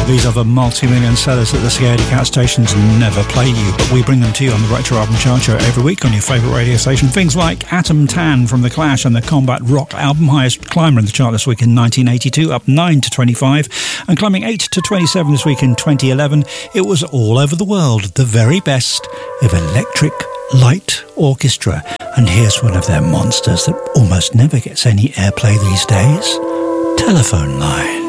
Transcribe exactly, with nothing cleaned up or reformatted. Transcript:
These are the multi-million sellers that the Scaredy Cat stations never play you, but we bring them to you on the Retro Album Chart Show every week on your favourite radio station. Things like Atom Tan from The Clash and the Combat Rock album, highest climber in the chart this week in nineteen eighty-two, up nine to twenty-five, and climbing eight to twenty-seven this week in twenty eleven. It was All Over the World, the very best of Electric Light Orchestra. And here's one of their monsters that almost never gets any airplay these days, Telephone Line.